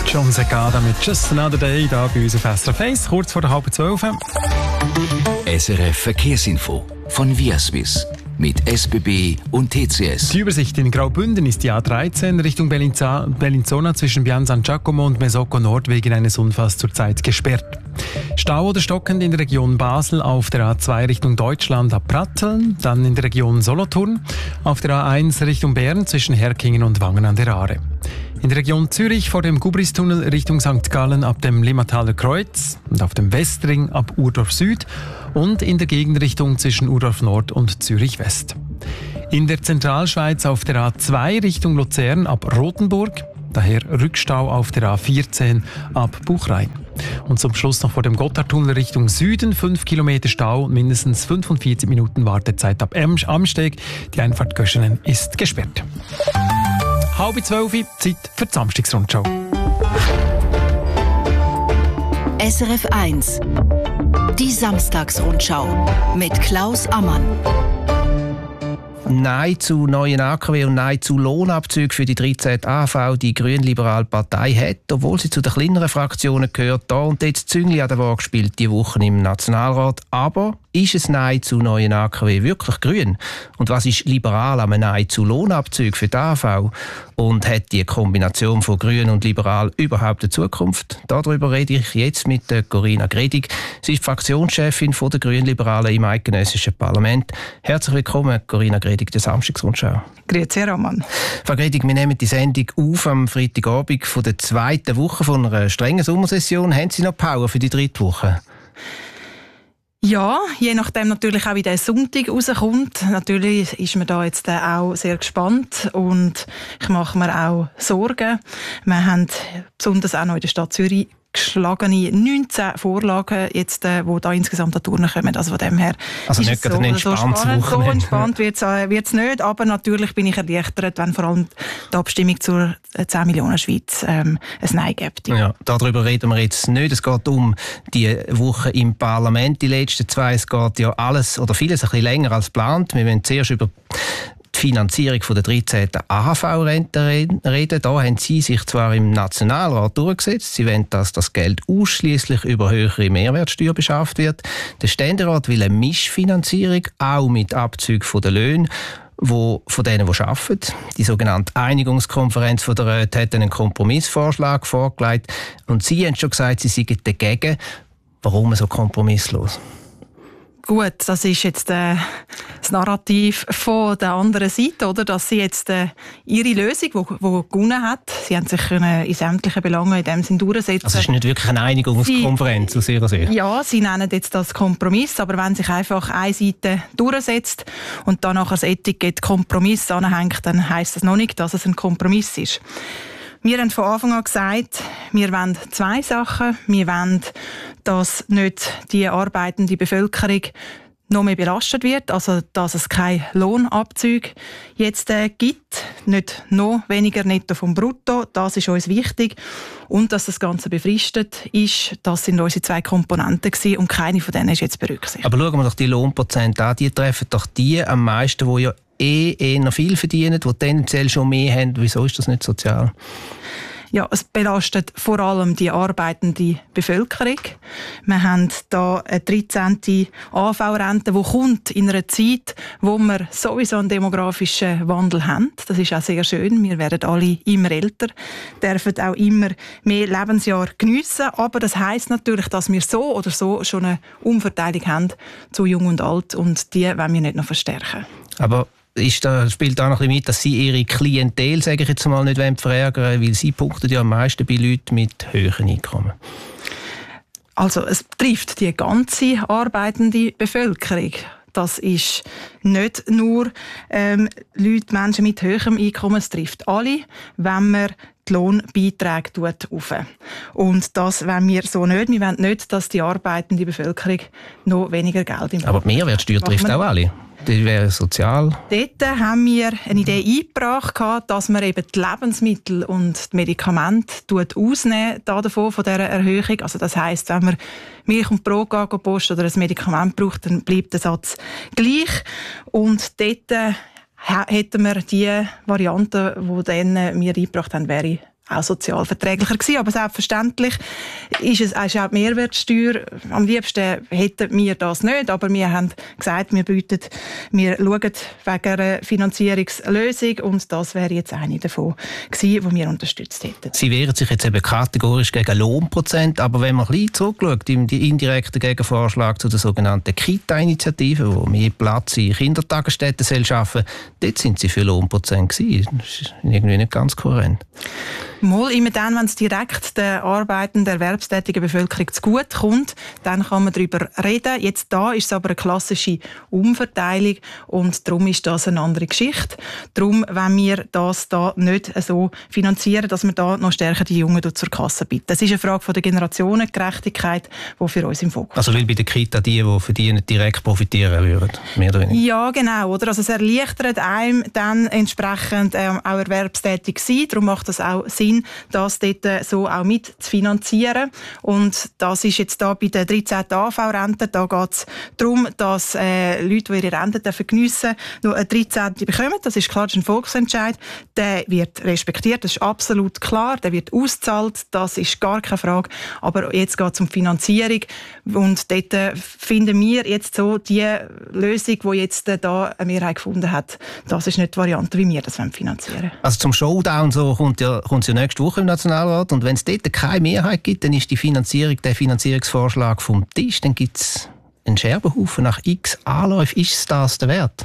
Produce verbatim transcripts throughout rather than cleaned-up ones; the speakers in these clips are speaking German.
John Secada mit Just Another Day, da bei uns auf S R F eins, kurz vor der halb zwölf. S R F Verkehrsinfo von Viaswiss mit S B B und T C S. Die Übersicht in Graubünden ist die A dreizehn Richtung Bellinza, Bellinzona zwischen Bian San Giacomo und Mesocco Nord wegen eines Unfalls zurzeit gesperrt. Stau oder stockend in der Region Basel auf der A zwei Richtung Deutschland ab Pratteln, dann in der Region Solothurn, auf der A eins Richtung Bern zwischen Herkingen und Wangen an der Aare. In der Region Zürich vor dem Gubristunnel Richtung Sankt Gallen ab dem Limmataler Kreuz und auf dem Westring ab Urdorf Süd und in der Gegenrichtung zwischen Urdorf Nord und Zürich West. In der Zentralschweiz auf der A zwei Richtung Luzern ab Rothenburg, daher Rückstau auf der A vierzehn ab Buchrein. Und zum Schluss noch vor dem Gotthardtunnel Richtung Süden fünf Kilometer Stau und mindestens fünfundvierzig Minuten Wartezeit ab Amsteg. Die Einfahrt Göschenen ist gesperrt. Halb zwölf, Zeit für die Samstagsrundschau. S R F eins, die Samstagsrundschau mit Klaus Ammann. Nein zu neuen A K W und Nein zu Lohnabzügen für die dreizehnte A H V. Die grünliberale Partei hat, obwohl sie zu den kleineren Fraktionen gehört, da und dort Züngli an der Waage gespielt diese Woche im Nationalrat. Aber ist es Nein zu neuen A K W wirklich grün? Und was ist liberal am Nein zu Lohnabzügen für die A H V? Und hat die Kombination von Grün und Liberal überhaupt eine Zukunft? Darüber rede ich jetzt mit Corinna Gredig. Sie ist Fraktionschefin von der Grünliberalen im eidgenössischen Parlament. Herzlich willkommen, Corinna Gredig, der Samstagsrundschau. Grüezi, Herr Ammann. Frau Gredig, wir nehmen die Sendung auf am Freitagabend von der zweiten Woche von einer strengen Sommersession. Haben Sie noch Power für die dritte Woche? Ja, je nachdem natürlich auch, wie der Sonntag rauskommt. Natürlich ist man da jetzt auch sehr gespannt und ich mache mir auch Sorgen. Wir haben besonders auch noch in der Stadt Zürich geschlagene neunzehn Vorlagen, jetzt, die da insgesamt an Turnen kommen. Also von dem her also ist nicht es so, ein entspanntes so spannend, so entspannt wird es nicht, aber natürlich bin ich erleichtert, wenn vor allem die Abstimmung zur zehn Millionen Schweiz ähm, ein Nein gibt. Ja, darüber reden wir jetzt nicht. Es geht um die Woche im Parlament, die letzten zwei. Es geht ja alles oder vieles ein bisschen länger als geplant. Wir wollen zuerst über die Finanzierung der dreizehnten A H V-Rente reden. Da haben Sie sich zwar im Nationalrat durchgesetzt. Sie wollen, dass das Geld ausschließlich über höhere Mehrwertsteuer beschafft wird. Der Ständerat will eine Mischfinanzierung, auch mit Abzügen von den Löhnen, wo von denen, die arbeiten. Die sogenannte Einigungskonferenz von der Räte hat einen Kompromissvorschlag vorgelegt. Und Sie haben schon gesagt, Sie seien dagegen. Warum so kompromisslos? Gut, das ist jetzt äh, das Narrativ von der anderen Seite, oder? Dass sie jetzt äh, ihre Lösung, die gewonnen hat, sie haben sich können in sämtlichen Belangen in dem Sinn durchsetzen. Also es ist nicht wirklich eine Einigungskonferenz aus Ihrer Sicht? Ja, sie nennen jetzt das Kompromiss, aber wenn sich einfach eine Seite durchsetzt und dann nachher das Etikett Kompromiss anhängt, dann heisst das noch nicht, dass es ein Kompromiss ist. Wir haben von Anfang an gesagt, wir wollen zwei Sachen. Wir wollen, dass nicht die arbeitende Bevölkerung noch mehr belastet wird, also dass es keine Lohnabzüge jetzt äh, gibt, nicht noch weniger netto vom Brutto, das ist uns wichtig. Und dass das Ganze befristet ist, das sind unsere zwei Komponenten gewesen, und keine von denen ist jetzt berücksichtigt. Aber schauen wir doch die Lohnprozente an, die treffen doch die am meisten, die ja eh eher viel verdienen, die tendenziell schon mehr haben. Wieso ist das nicht sozial? Ja, es belastet vor allem die arbeitende Bevölkerung. Wir haben hier eine dreizehnte A V-Rente, die kommt in einer Zeit, wo wir sowieso einen demografischen Wandel haben. Das ist auch sehr schön. Wir werden alle immer älter, dürfen auch immer mehr Lebensjahre geniessen. Aber das heisst natürlich, dass wir so oder so schon eine Umverteilung haben zu Jung und Alt, und die wollen wir nicht noch verstärken. Aber Ist da, spielt da noch ein bisschen mit, dass Sie Ihre Klientel, sage ich jetzt mal, nicht verärgern wollen, weil Sie punkten ja am meisten bei Leuten mit höheren Einkommen? Also es betrifft die ganze arbeitende Bevölkerung. Das ist nicht nur ähm, Leute, Menschen mit höherem Einkommen, es trifft alle, wenn man die Lohnbeiträge aufhöht. Und das wollen wir so nicht. Wir wollen nicht, dass die arbeitende Bevölkerung noch weniger Geld im Aber die Mehrwertsteuer trifft auch alle. Das wäre sozial. Dort haben wir eine Idee eingebracht, dass man eben die Lebensmittel und die Medikamente ausnehmen davon, von dieser Erhöhung. Also das heisst, wenn man Milch und Brot posten oder ein Medikament braucht, dann bleibt der Satz gleich. Und dort hätten wir die Variante, die dann wir eingebracht haben, wäre auch sozialverträglicher gewesen. Aber selbstverständlich ist es ist auch die Mehrwertsteuer. Am liebsten hätten wir das nicht, aber wir haben gesagt, wir bieten, wir schauen wegen einer Finanzierungslösung und das wäre jetzt eine davon gewesen, die wir unterstützt hätten. Sie wehren sich jetzt eben kategorisch gegen Lohnprozent, aber wenn man ein bisschen zurückschaut, im indirekten Gegenvorschlag zu der sogenannten Kita-Initiative, wo mehr Platz in Kindertagesstätten soll schaffen, dort sind Sie für Lohnprozent gewesen. Das ist irgendwie nicht ganz kohärent. Mal immer dann, wenn es direkt der arbeitenden, erwerbstätigen Bevölkerung zugute kommt, dann kann man darüber reden. Jetzt da ist es aber eine klassische Umverteilung und darum ist das eine andere Geschichte. Darum wollen wir das da nicht so finanzieren, dass wir da noch stärker die Jungen zur Kasse bitten. Das ist eine Frage von der Generationengerechtigkeit, die für uns im Fokus Also weil bei der Kita die, die verdienen, direkt profitieren würden, mehr oder weniger? Ja, genau. Oder? Also es erleichtert einem dann entsprechend ähm, auch erwerbstätig sein. Darum macht es auch Sinn, das dort so auch mit zu finanzieren. Und das ist jetzt da bei der dreizehnten A V-Rente. Da geht es darum, dass äh, Leute, die ihre Rente geniessen dürfen, noch eine dreizehnte bekommen. Das ist klar, das ist ein Volksentscheid. Der wird respektiert, das ist absolut klar. Der wird ausgezahlt, das ist gar keine Frage. Aber jetzt geht es um Finanzierung. Und dort äh, finden wir jetzt so die Lösung, die jetzt äh, da eine Mehrheit gefunden hat. Das ist nicht die Variante, wie wir das finanzieren wollen. Also zum Showdown so kommt ja, kommt ja nächste Woche im Nationalrat. Und wenn es dort keine Mehrheit gibt, dann ist die Finanzierung, der Finanzierungsvorschlag vom Tisch. Dann gibt es einen Scherbenhaufen nach x Anläufen. Ist es das der Wert?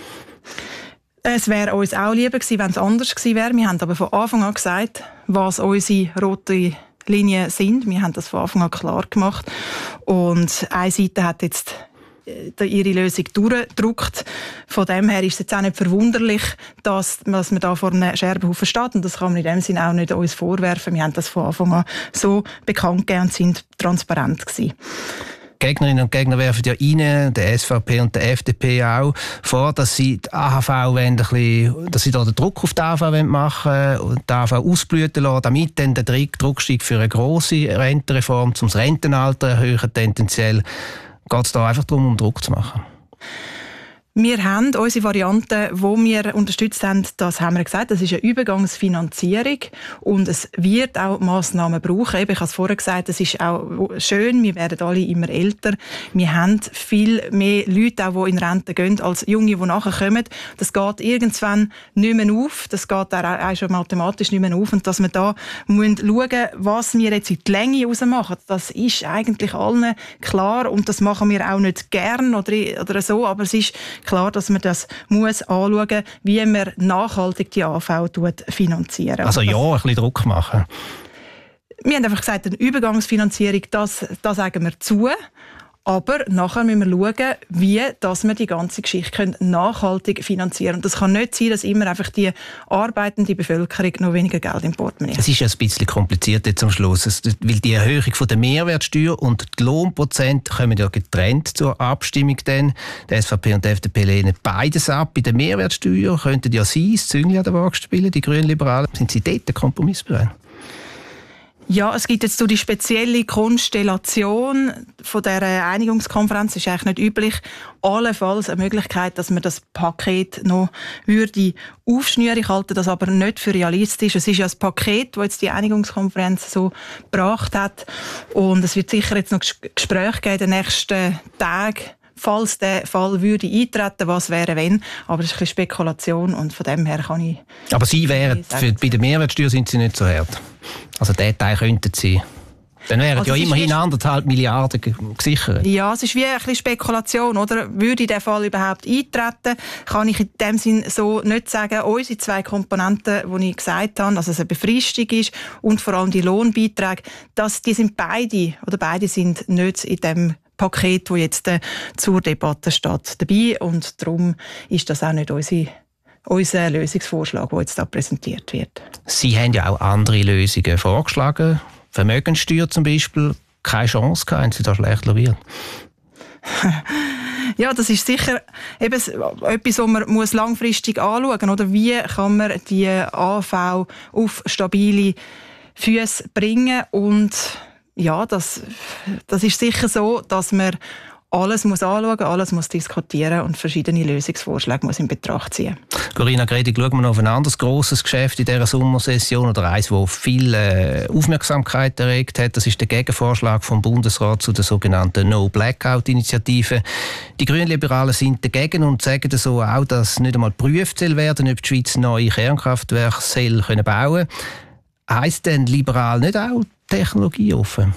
Es wäre uns auch lieber gewesen, wenn es anders gewesen wäre. Wir haben aber von Anfang an gesagt, was unsere rote Linien sind. Wir haben das von Anfang an klar gemacht. Und eine Seite hat jetzt ihre Lösung durchgedrückt. Von dem her ist es jetzt auch nicht verwunderlich, dass, dass man da vor einem Scherbenhaufen steht. Und das kann man in dem Sinne auch nicht uns vorwerfen. Wir haben das von Anfang an so bekannt gegeben und sind transparent gewesen. Gegnerinnen und Gegner werfen ja rein, der S V P und der F D P auch, vor, dass sie die A H V wollen, ein bisschen, dass sie da den Druck auf die A H V machen wollen und die A H V ausblüten lassen, damit dann der Druck steigt für eine grosse Rentenreform, um das Rentenalter erhöhen, tendenziell. Geht es da einfach darum, um Druck zu machen? Wir haben unsere Variante, die wir unterstützt haben, das haben wir gesagt, das ist eine Übergangsfinanzierung und es wird auch Massnahmen brauchen. Ich habe es vorher gesagt, es ist auch schön, wir werden alle immer älter. Wir haben viel mehr Leute, auch, die in Rente gehen, als Junge, die nachher kommen. Das geht irgendwann nicht mehr auf, das geht auch schon mathematisch nicht mehr auf und dass wir da schauen müssen, was wir jetzt in die Länge rausmachen, das ist eigentlich allen klar und das machen wir auch nicht gern oder, oder so, aber es ist klar, dass man das muss anschauen, wie man nachhaltig die A V finanzieren. Also ja, ein bisschen Druck machen. Wir haben einfach gesagt, eine Übergangsfinanzierung, das, das sagen wir zu. Aber nachher müssen wir schauen, wie dass wir die ganze Geschichte nachhaltig finanzieren können. Und das kann nicht sein, dass immer einfach die arbeitende Bevölkerung noch weniger Geld im Portemonnaie hat. Es ist ja ein bisschen kompliziert jetzt am Schluss, es, weil die Erhöhung von der Mehrwertsteuer und die Lohnprozent kommen ja getrennt zur Abstimmung. Dann. Die S V P und die F D P lehnen beides ab. Bei der Mehrwertsteuer könnten ja Sie das Züngli an der Waage spielen, die Grünliberalen. Sind Sie dort kompromissbereit? Ja, es gibt jetzt so die spezielle Konstellation von der Einigungskonferenz. Es ist eigentlich nicht üblich. Allenfalls eine Möglichkeit, dass man das Paket noch würde aufschnüren. Ich halte das aber nicht für realistisch. Es ist ja ein Paket, das jetzt die Einigungskonferenz so gebracht hat. Und es wird sicher jetzt noch Gespräche geben in den nächsten Tagen. Falls der Fall würde eintreten, was wäre wenn. Aber es ist ein bisschen Spekulation und von dem her kann ich... Aber Sie wären, für, bei der Mehrwertsteuer sind Sie nicht so hart. Also den Teil könnten Sie... Dann wären also ja immerhin anderthalb Milliarden gesichert. Ja, es ist wie ein bisschen Spekulation, oder? Würde der Fall überhaupt eintreten, kann ich in dem Sinn so nicht sagen. Unsere zwei Komponenten, die ich gesagt habe, also dass es eine Befristung ist und vor allem die Lohnbeiträge, dass die sind beide, oder beide sind nicht in dem Paket, das jetzt äh, zur Debatte steht, dabei. Und darum ist das auch nicht unsere, unser Lösungsvorschlag, der jetzt da präsentiert wird. Sie haben ja auch andere Lösungen vorgeschlagen. Vermögenssteuer zum Beispiel, keine Chance gehabt, haben Sie da schlecht lobbyiert? Ja, das ist sicher eben etwas, was man muss langfristig anschauen muss. Wie kann man die A V auf stabile Füße bringen? Und ja, das, das ist sicher so, dass man alles muss anschauen, alles muss diskutieren und verschiedene Lösungsvorschläge muss in Betracht ziehen. Corinna Gredig, schauen wir noch auf ein anderes grosses Geschäft in dieser Sommersession oder eines, das viel äh, Aufmerksamkeit erregt hat. Das ist der Gegenvorschlag vom Bundesrat zu der sogenannten No-Blackout-Initiative. Die Grünliberalen sind dagegen und sagen so auch, dass nicht einmal geprüft soll werden, ob die Schweiz neue Kernkraftwerke soll können bauen können. Heisst denn liberal nicht auch technologieoffen?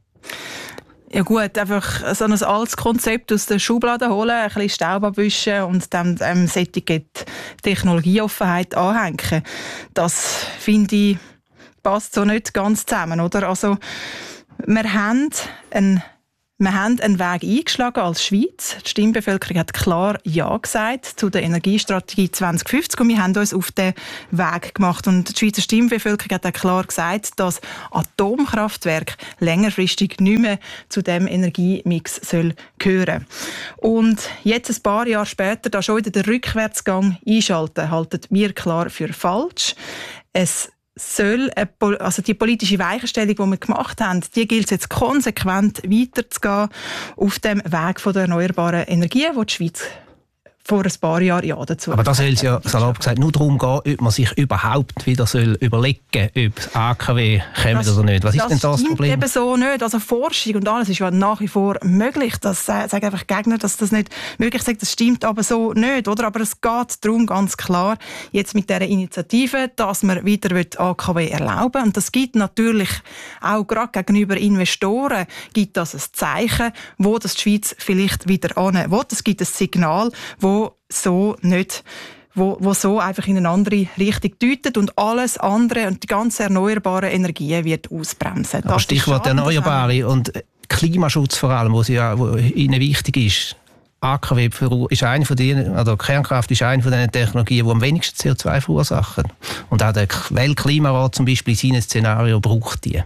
Ja gut, einfach so ein altes Konzept aus der Schublade holen, ein bisschen Staub abwischen und dann ähm, das Etikett Technologieoffenheit anhängen. Das, finde ich, passt so nicht ganz zusammen, oder? Also, wir haben einen Wir haben einen Weg eingeschlagen als Schweiz. Die Stimmbevölkerung hat klar Ja gesagt zu der Energiestrategie zwanzig fünfzig und wir haben uns auf den Weg gemacht. Und die Schweizer Stimmbevölkerung hat auch klar gesagt, dass Atomkraftwerke längerfristig nicht mehr zu dem Energiemix soll gehören. Und jetzt, ein paar Jahre später, da schon wieder den Rückwärtsgang einschalten, halten wir klar für falsch. Es soll eine, also die politische Weichenstellung, die wir gemacht haben, die gilt es jetzt konsequent weiterzugehen auf dem Weg von der erneuerbaren Energie, wo die Schweiz vor ein paar Jahren ja dazu. Aber da soll es ja, salopp gesagt, nur darum gehen, ob man sich überhaupt wieder soll überlegen soll, ob das A K W kommt oder nicht. Was ist denn das Problem? Das stimmt eben so nicht. Also Forschung und alles ist ja nach wie vor möglich. Das sagen einfach Gegner, dass das nicht möglich ist. Das stimmt aber so nicht, oder? Aber es geht darum, ganz klar, jetzt mit dieser Initiative, dass man wieder A K W erlauben will. Und das gibt natürlich auch gerade gegenüber Investoren gibt das ein Zeichen, wo das die Schweiz vielleicht wieder annehmen will. Es gibt ein Signal, wo so nicht, wo, wo so einfach in eine andere Richtung deutet und alles andere und die ganze erneuerbare Energie wird ausbremsen. Aber Stichwort Erneuerbare und Klimaschutz vor allem, was ja wo Ihnen wichtig ist. A K W ist eine von denen, also Kernkraft ist eine von den Technologien, die am wenigsten C O zwei verursachen. Und auch der Weltklimarat zum Beispiel in seinem Szenario braucht die.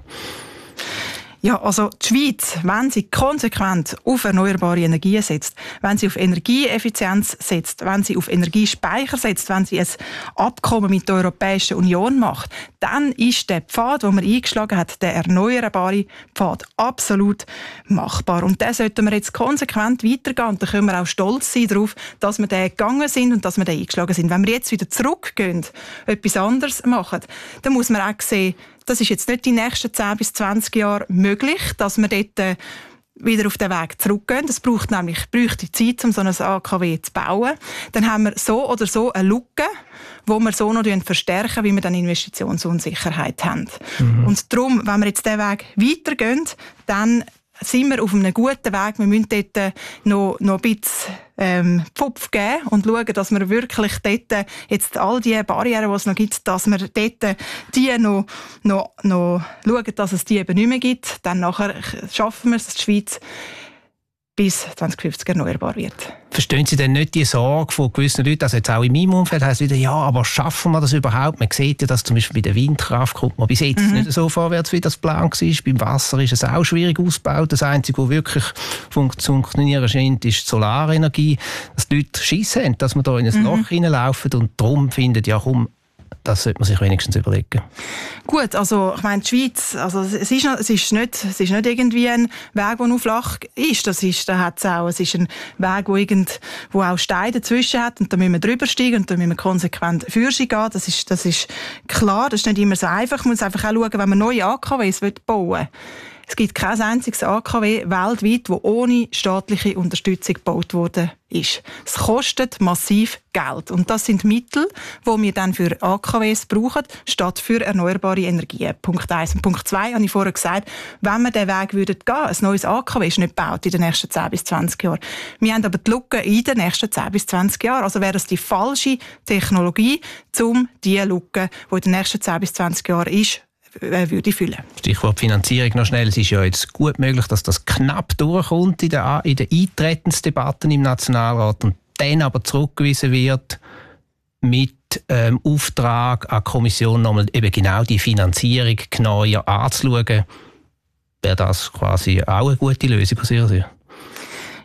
Ja, also die Schweiz, wenn sie konsequent auf erneuerbare Energien setzt, wenn sie auf Energieeffizienz setzt, wenn sie auf Energiespeicher setzt, wenn sie ein Abkommen mit der Europäischen Union macht, dann ist der Pfad, den man eingeschlagen hat, der erneuerbare Pfad, absolut machbar. Und den sollten wir jetzt konsequent weitergehen. Und da können wir auch stolz sein darauf, dass wir den gegangen sind und dass wir den eingeschlagen sind. Wenn wir jetzt wieder zurückgehen, etwas anderes machen, dann muss man auch sehen, das ist jetzt nicht die nächsten zehn bis zwanzig Jahre möglich, dass wir dort äh, wieder auf den Weg zurückgehen. Das braucht nämlich bräuchte Zeit, um so ein A K W zu bauen. Dann haben wir so oder so eine Lücke, wo wir so noch verstärken, wie wir dann Investitionsunsicherheit haben. Mhm. Und darum, wenn wir jetzt diesen Weg weitergehen, dann sind wir auf einem guten Weg. Wir müssen dort noch, noch ein bisschen ähm, Pfupf geben und schauen, dass wir wirklich dort jetzt all die Barrieren, die es noch gibt, dass wir dort die noch, noch, noch schauen, dass es die eben nicht mehr gibt. Dann nachher schaffen wir es, dass die Schweiz bis zwanzig fünfzig erneuerbar wird. Verstehen Sie denn nicht die Sorge von gewissen Leuten, also jetzt auch in meinem Umfeld heisst es wieder, ja, aber schaffen wir das überhaupt? Man sieht ja, dass zum Beispiel bei der Windkraft kommt man bis jetzt mhm. nicht so vorwärts, wie das Plan war. Beim Wasser ist es auch schwierig ausgebaut. Das Einzige, was wirklich funktionieren scheint, ist die Solarenergie. Dass die Leute Schiss haben, dass wir da in ein mhm. Loch hineinlaufen und darum finden, ja komm, das sollte man sich wenigstens überlegen. Gut, also ich meine, die Schweiz, also es ist, noch, es ist, nicht, es ist nicht irgendwie ein Weg, der nur flach ist. Das ist, da hat's auch, es ist ein Weg, wo, irgend, wo auch Steine dazwischen hat und da müssen wir drüber steigen und da müssen wir konsequent für sich gehen. Das ist, das ist klar, das ist nicht immer so einfach. Man muss einfach auch schauen, wenn man neue A K Ws bauen will. Es gibt kein einziges A K W weltweit, das ohne staatliche Unterstützung gebaut worden ist. Es kostet massiv Geld. Und das sind Mittel, die wir dann für A K Ws brauchen, statt für erneuerbare Energien. Punkt eins. Und Punkt zwei habe ich vorher gesagt, wenn wir diesen Weg würden gehen, ein neues A K W ist nicht gebaut in den nächsten zehn bis zwanzig Jahren. Wir haben aber die Lücke in den nächsten zehn bis zwanzig Jahren. Also wäre das die falsche Technologie, um diese Lücke, die in den nächsten zehn bis zwanzig Jahren ist, würde füllen. Stichwort Finanzierung noch schnell. Es ist ja jetzt gut möglich, dass das knapp durchkommt in den, in den Eintretensdebatten im Nationalrat und dann aber zurückgewiesen wird mit ähm, Auftrag an die Kommission, nochmal eben genau die Finanzierung genauer anzuschauen. Wäre das quasi auch eine gute Lösung aus Ihrer Sicht?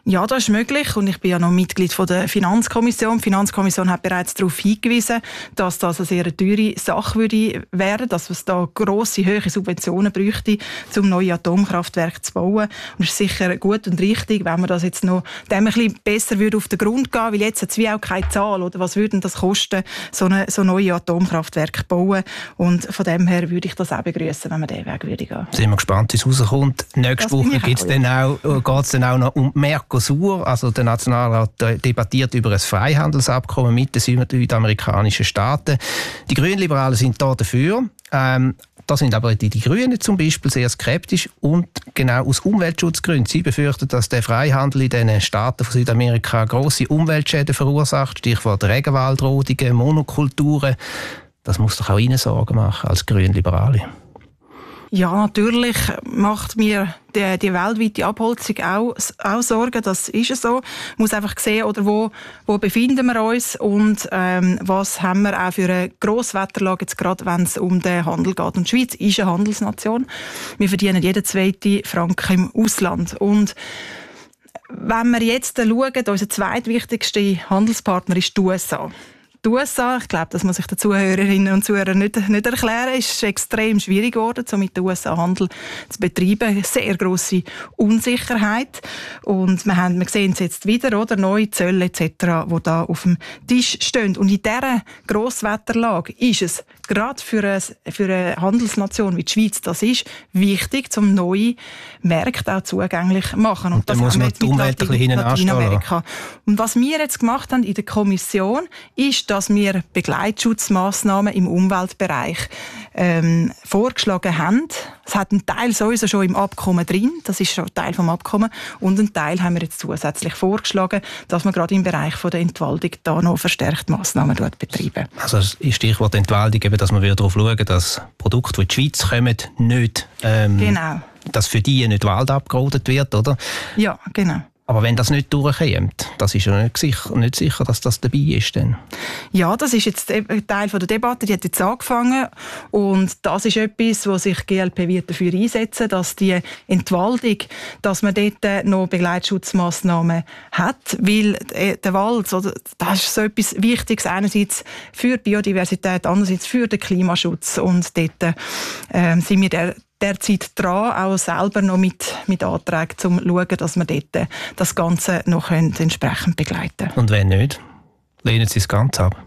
Ja, das ist möglich und ich bin ja noch Mitglied von der Finanzkommission. Die Finanzkommission hat bereits darauf hingewiesen, dass das eine sehr teure Sache würde werden, dass es da grosse, hohe Subventionen bräuchte, um neue Atomkraftwerke zu bauen. Und es ist sicher gut und richtig, wenn man das jetzt noch dem ein bisschen besser würde auf den Grund gehen, weil jetzt hat es wie auch keine Zahl, oder was würde das kosten, so eine so neue Atomkraftwerke bauen. Und von dem her würde ich das auch begrüßen, wenn man diesen Weg würde gehen. Sind wir gespannt, wie es rauskommt. Nächste Woche geht's dann auch, geht es dann auch noch um Mercosur. Also der Nationalrat debattiert über ein Freihandelsabkommen mit den südamerikanischen Staaten. Die Grünliberalen sind da dafür. Ähm, da sind aber die, die Grünen zum Beispiel sehr skeptisch und genau aus Umweltschutzgründen. Sie befürchten, dass der Freihandel in den Staaten von Südamerika grosse Umweltschäden verursacht. Stichwort Regenwaldrodungen, Monokulturen. Das muss doch auch Ihnen Sorgen machen als Grünliberale. Ja, natürlich macht mir die, die weltweite Abholzung auch, auch Sorgen. Das ist so. Man muss einfach sehen, oder wo, wo befinden wir uns und ähm, was haben wir auch für eine Grosswetterlage, jetzt gerade wenn es um den Handel geht. Und die Schweiz ist eine Handelsnation. Wir verdienen jeden zweiten Franken im Ausland. Und wenn wir jetzt schauen, unser zweitwichtigster Handelspartner ist die U S A. Die U S A, ich glaube, das muss ich den Zuhörerinnen und Zuhörern nicht, nicht erklären, ist extrem schwierig geworden, so mit den U S A Handel zu betreiben. Sehr grosse Unsicherheit. Und wir, haben, wir sehen es jetzt wieder, oder? Neue Zölle et cetera, die da auf dem Tisch stehen. Und in dieser Grosswetterlage ist es gerade für eine, für eine Handelsnation wie die Schweiz, das ist wichtig, um neue Märkte auch zugänglich zu machen. Und, und das muss man die Umwelt ein bisschen hinten anstellen. Und was wir jetzt gemacht haben in der Kommission, ist, dass wir Begleitschutzmaßnahmen im Umweltbereich ähm, vorgeschlagen haben. Es hat einen Teil sowieso schon im Abkommen drin, das ist schon Teil vom Abkommen, und einen Teil haben wir jetzt zusätzlich vorgeschlagen, dass man gerade im Bereich von der Entwaldung da noch verstärkt Massnahmen betreiben. Also das Stichwort Entwaldung, eben, dass wir darauf schauen, dass Produkte, die in die Schweiz kommen, nicht, ähm, genau. dass für die nicht Wald abgerodet wird, oder? Ja, genau. Aber wenn das nicht durchkommt, das ist ja nicht sicher, nicht sicher, dass das dabei ist. Dann. Ja, das ist jetzt ein Teil der Debatte, die hat jetzt angefangen. Und das ist etwas, wo sich G L P wird dafür einsetzen, dass die Entwaldung, dass man dort noch Begleitschutzmaßnahmen hat. Weil der Wald, das ist so etwas Wichtiges, einerseits für die Biodiversität, andererseits für den Klimaschutz. Und dort äh, sind wir der derzeit dran, auch selber noch mit, mit Anträgen, um zu schauen, dass wir dort das Ganze noch entsprechend begleiten können. Und wenn nicht, lehnen Sie das Ganze ab?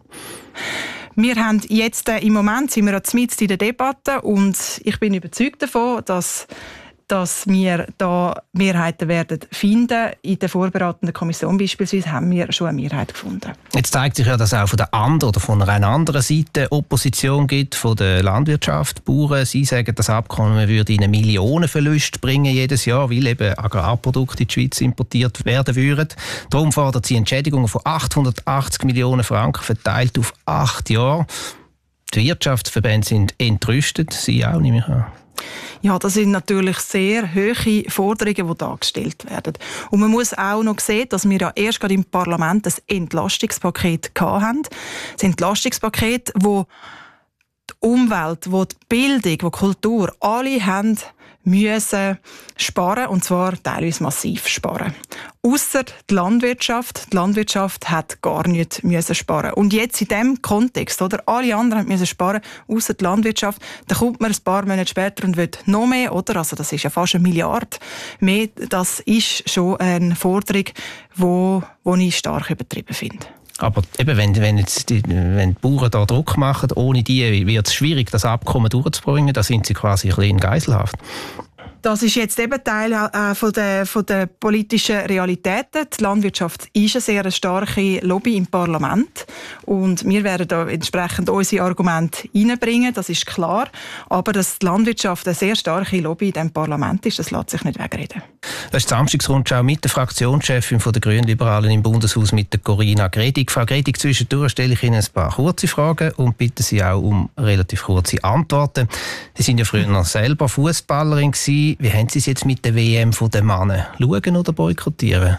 Wir haben jetzt, äh, im Moment sind wir mitten in der Debatte und ich bin überzeugt davon, dass dass wir da Mehrheiten werden finden. In der vorbereitenden Kommission beispielsweise haben wir schon eine Mehrheit gefunden. Jetzt zeigt sich ja, dass es auch von der anderen oder von einer anderen Seite Opposition gibt, von der Landwirtschaft, Bauern. Sie sagen, das Abkommen würde ihnen Millionenverluste bringen jedes Jahr, weil eben Agrarprodukte in die Schweiz importiert werden würden. Darum fordert sie Entschädigungen von achthundertachtzig Millionen Franken verteilt auf acht Jahre. Die Wirtschaftsverbände sind entrüstet, Sie auch, nehme ich an. Ja, das sind natürlich sehr hohe Forderungen, die da gestellt werden. Und man muss auch noch sehen, dass wir ja erst gerade im Parlament ein Entlastungspaket hatten. Das Entlastungspaket, wo die Umwelt, wo die Bildung, wo die Kultur, alle haben müssen sparen, und zwar teilweise massiv sparen. Ausser die Landwirtschaft. Die Landwirtschaft hat gar nicht müssen sparen. Und jetzt in diesem Kontext, oder? Alle anderen müssen sparen, ausser die Landwirtschaft. Dann kommt man ein paar Monate später und will noch mehr, oder? Also das ist ja fast eine Milliarde mehr. Das ist schon eine Forderung, wo, wo ich stark übertrieben finde. Aber eben, wenn, wenn, jetzt die, wenn die Bauern da Druck machen, ohne die wird es schwierig, das Abkommen durchzubringen. Da sind sie quasi ein bisschen in Geiselhaft. Das ist jetzt eben Teil äh, von der, von der politischen Realitäten. Die Landwirtschaft ist eine sehr starke Lobby im Parlament. Und wir werden da entsprechend unsere Argumente reinbringen, das ist klar. Aber dass die Landwirtschaft eine sehr starke Lobby in diesem Parlament ist, das lässt sich nicht wegreden. Das ist die Samstagsrundschau mit der Fraktionschefin der Grünliberalen im Bundeshaus, mit der Corinna Gredig. Frau Gredig, zwischendurch stelle ich Ihnen ein paar kurze Fragen und bitte Sie auch um relativ kurze Antworten. Sie sind ja früher noch selber Fußballerin gewesen. Wie haben Sie es jetzt mit der W M der Männer? Schauen oder boykottieren?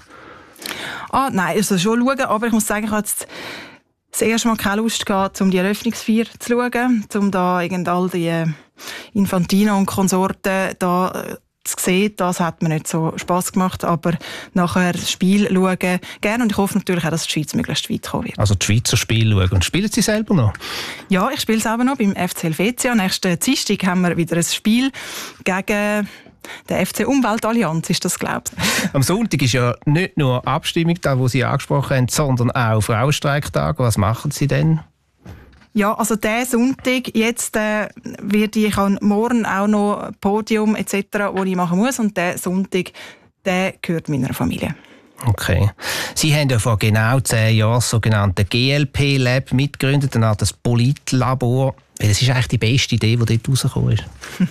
Ah, nein, also schon schauen, aber ich muss sagen, ich habe jetzt das erste Mal keine Lust gehabt, um die Eröffnungsfeier zu schauen, um da irgend all die Infantino und Konsorten da zu sehen, das hat mir nicht so Spass gemacht, aber nachher das Spiel schauen gerne und ich hoffe natürlich auch, dass die Schweiz möglichst weit kommen wird. Also die Schweizer Spiele schauen. Und spielen Sie selber noch? Ja, ich spiele selber noch beim F C Helvetia. Nächsten Dienstag haben wir wieder ein Spiel gegen der F C Umweltallianz, ist das, glaube ich. Am Sonntag ist ja nicht nur Abstimmung da, wo Sie angesprochen haben, sondern auch Frauenstreiktag. Was machen Sie denn? Ja, also diesen Sonntag, jetzt äh, werde ich an morgen auch noch ein Podium et cetera, das ich machen muss. Und der Sonntag, der gehört meiner Familie. Okay. Sie haben ja vor genau zehn Jahren das sogenannte G L P-Lab mitgegründet, eine Art das Politlabor. Welches ist eigentlich die beste Idee, die dort rausgekommen ist?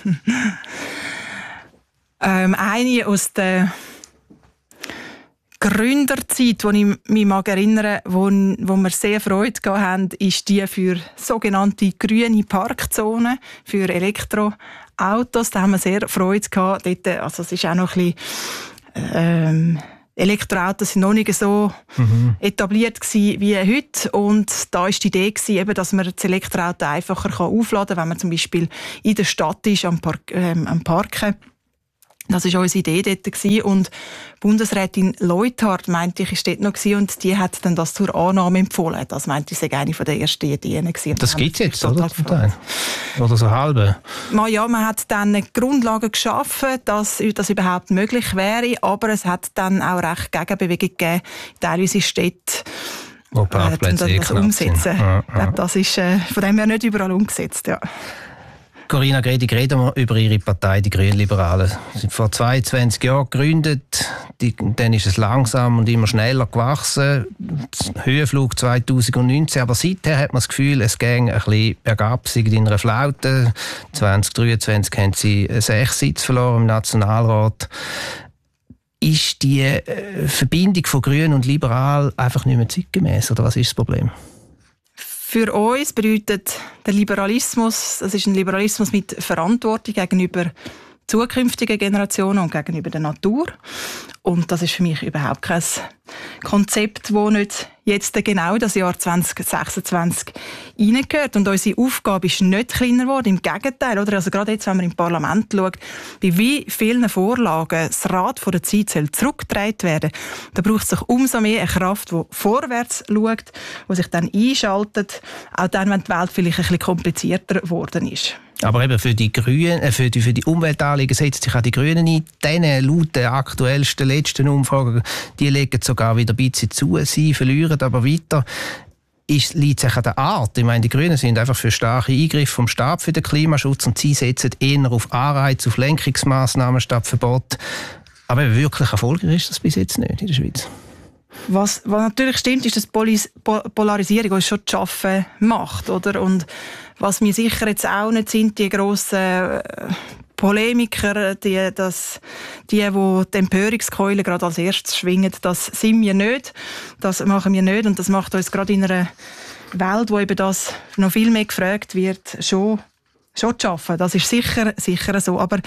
ähm, eine aus der Gründerzeit, die ich mich mag erinnern, wo, wo wir sehr Freude hatten, ist die für sogenannte grüne Parkzonen für Elektroautos. Da haben wir sehr Freude gehabt. Dort, also es ist auch noch ein bisschen, ähm, Elektroautos sind noch nicht so mhm. etabliert gewesen wie heute. Und da war die Idee gewesen, eben, dass man das Elektroauto einfacher aufladen kann, wenn man zum Beispiel in der Stadt ist, am, Park, ähm, am Parken. Das war unsere Idee dort. Und Bundesrätin Leuthard, meinte ich, ist dort noch gewesen, und die hat dann das zur Annahme empfohlen. Das meinte ich, sei eine der ersten Ideen gewesen. Das gibt es jetzt, oder? Oder so halbe? Ja, man hat dann Grundlagen geschaffen, dass das überhaupt möglich wäre, aber es hat dann auch recht Gegenbewegung gegeben, teilweise Städte, wo Parkplätze äh, das umsetzen. Ja, ja. Das ist äh, von dem her nicht überall umgesetzt, ja. Corinna Gredig, reden wir über Ihre Partei, die Grünliberalen. Sie sind vor zweiundzwanzig Jahren gegründet. Die, dann ist es langsam und immer schneller gewachsen. Höhenflug zweitausendneunzehn. Aber seither hat man das Gefühl, es ging ein bisschen bergab, sie sind in einer Flaute. zwanzig dreiundzwanzig haben sie sechs Sitze verloren im Nationalrat. Ist die äh, Verbindung von Grün und Liberal einfach nicht mehr zeitgemäß, oder was ist das Problem? Für uns bedeutet der Liberalismus, das ist ein Liberalismus mit Verantwortung gegenüber zukünftigen Generationen und gegenüber der Natur. Und das ist für mich überhaupt kein Konzept, das nicht jetzt genau das Jahr zwanzig sechsundzwanzig reingehört. Und unsere Aufgabe ist nicht kleiner geworden, im Gegenteil. Oder? Also gerade jetzt, wenn man im Parlament schaut, bei wie vielen Vorlagen das Rad von der Zeit soll zurückgedreht werden, da braucht es sich umso mehr eine Kraft, die vorwärts schaut, die sich dann einschaltet, auch dann, wenn die Welt vielleicht ein bisschen komplizierter geworden ist. Aber eben für die Grünen, äh, für die, für die Umweltanliegen setzen sich auch die Grünen ein. Diese laut den aktuellsten, letzten Umfragen, die legen sogar wieder ein bisschen zu. Sie verlieren aber weiter. Ist, liegt sich an der Art. Ich meine, die Grünen sind einfach für starke Eingriffe vom Staat für den Klimaschutz und sie setzen eher auf Anreize, auf Lenkungsmaßnahmen statt Verbot. Aber wirklich erfolgreich ist das bis jetzt nicht in der Schweiz. Was, was natürlich stimmt, ist, dass Polis, po, Polarisierung uns schon zu arbeiten macht, oder? Und was wir sicher jetzt auch nicht sind, die grossen äh, Polemiker, die, das, die, die die Empörungskeule gerade als erstes schwingen, das sind wir nicht. Das machen wir nicht. Und das macht uns gerade in einer Welt, wo eben das noch viel mehr gefragt wird, schon, schon zu arbeiten. Das ist sicher, sicher so. Aber äh,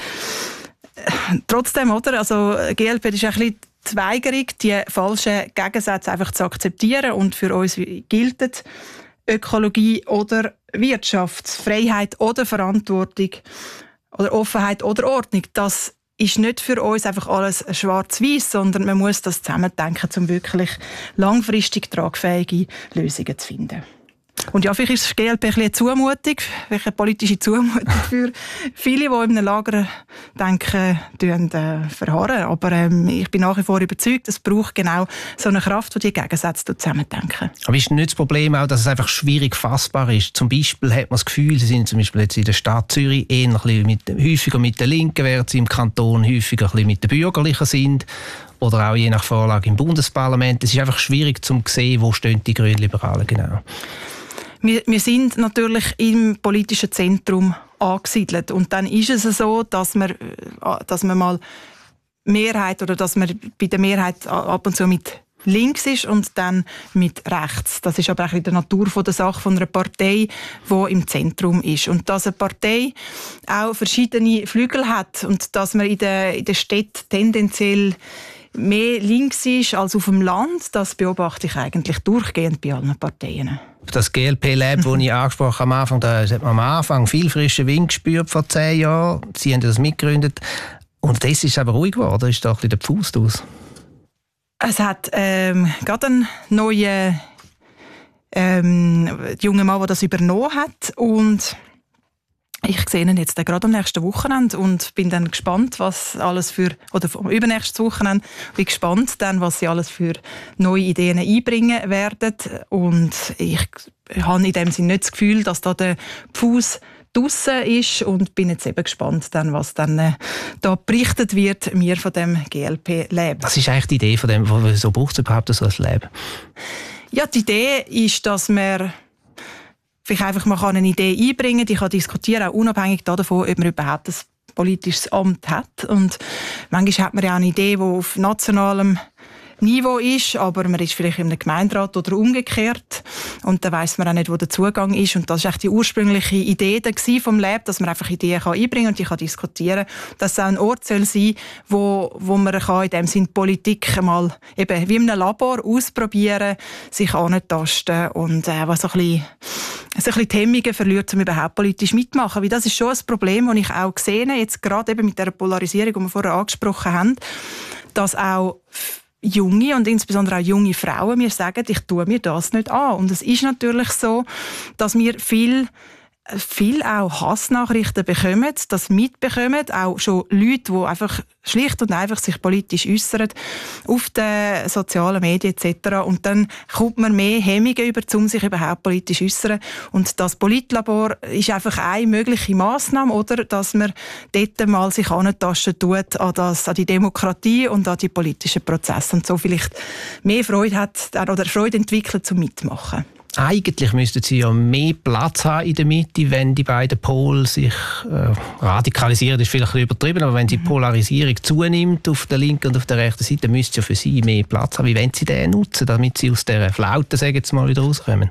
trotzdem, oder? Also, G L P ist ein bisschen die Weigerung, die falschen Gegensätze einfach zu akzeptieren. Und für uns gilt Ökologie oder Wirtschaftsfreiheit oder Verantwortung oder Offenheit oder Ordnung. Das ist nicht für uns einfach alles schwarz-weiß, sondern man muss das zusammendenken, um wirklich langfristig tragfähige Lösungen zu finden. Und ja, vielleicht ist das G L P ein bisschen eine Zumutung, eine politische Zumutung für viele, die in einem Lager denken, äh, verharren. Aber ähm, ich bin nach wie vor überzeugt, es braucht genau so eine Kraft, die die Gegensätze zusammendenken. Aber ist nicht das Problem auch, dass es einfach schwierig fassbar ist? Zum Beispiel hat man das Gefühl, Sie sind zum Beispiel jetzt in der Stadt Zürich eher ein bisschen mit, häufiger mit den Linken, während Sie im Kanton häufiger ein bisschen mit den Bürgerlichen sind. Oder auch je nach Vorlage im Bundesparlament. Es ist einfach schwierig zu sehen, wo stehen die Grünliberalen genau. Wir, wir sind natürlich im politischen Zentrum angesiedelt. Und dann ist es so, dass man, dass man mal Mehrheit oder dass man bei der Mehrheit ab und zu mit links ist und dann mit rechts. Das ist aber auch in der Natur der Sache von einer Partei, die im Zentrum ist. Und dass eine Partei auch verschiedene Flügel hat und dass man in der, in der Städte tendenziell mehr links ist als auf dem Land, das beobachte ich eigentlich durchgehend bei allen Parteien. Das G L P-Lab, das ich angesprochen habe, am Anfang, da hat man am Anfang viel frischen Wind gespürt vor zehn Jahren. Sie haben das mitgegründet. Und das ist aber ruhig geworden, ist da ein bisschen der Pfust aus? Es hat ähm, gerade einen neuen ähm, jungen Mann, der das übernommen hat, und ich sehe ihn jetzt gerade am nächsten Wochenende und bin dann gespannt, was alles für, oder übernächstes Wochenende, bin gespannt dann, was sie alles für neue Ideen einbringen werden. Und ich habe in dem Sinne nicht das Gefühl, dass da der Pfuß draussen ist, und bin jetzt eben gespannt, dann, was dann äh, da berichtet wird, mir von dem G L P-Lab. Was ist eigentlich die Idee von dem, wieso braucht es überhaupt so ein Lab? Ja, die Idee ist, dass man vielleicht einfach mal eine Idee einbringen kann, die kann diskutieren, auch unabhängig davon, ob man überhaupt ein politisches Amt hat. Und manchmal hat man ja auch eine Idee, die auf nationalem Niveau ist, aber man ist vielleicht in einem Gemeinderat oder umgekehrt, und dann weiss man auch nicht, wo der Zugang ist. Und das war die ursprüngliche Idee vom Lab, dass man einfach Ideen einbringen kann und die kann diskutieren kann. Dass es auch ein Ort soll sein, wo, wo man kann in dem Sinn Politik mal eben wie in einem Labor ausprobieren, sich antasten und äh, was so ein bisschen, so ein bisschen die Hemmungen verliert, um überhaupt politisch mitmachen. Weil das ist schon ein Problem, das ich auch gesehen habe, jetzt gerade eben mit der Polarisierung, die wir vorher angesprochen haben, dass auch junge und insbesondere auch junge Frauen mir sagen, ich tue mir das nicht an. Und es ist natürlich so, dass wir viel viel auch Hassnachrichten bekommen, das mitbekommen, auch schon Leute, die einfach schlicht und einfach sich politisch äußern auf den sozialen Medien et cetera. Und dann kommt man mehr Hemmungen über, um sich überhaupt politisch äußern. Und das Politlabor ist einfach eine mögliche Massnahme, oder, dass man dort mal sich antasten tut an, das, an die Demokratie und an die politischen Prozesse und so vielleicht mehr Freude hat oder Freude entwickelt zum Mitmachen. Eigentlich müssten sie ja mehr Platz haben in der Mitte, wenn die beiden Pole sich äh, radikalisieren, ist vielleicht ein bisschen übertrieben, aber wenn die Polarisierung zunimmt auf der linken und auf der rechten Seite, müsste ja für sie mehr Platz haben. Wie wollen sie den nutzen, damit sie aus dieser Flaute, sagen jetzt mal, wieder rauskommen?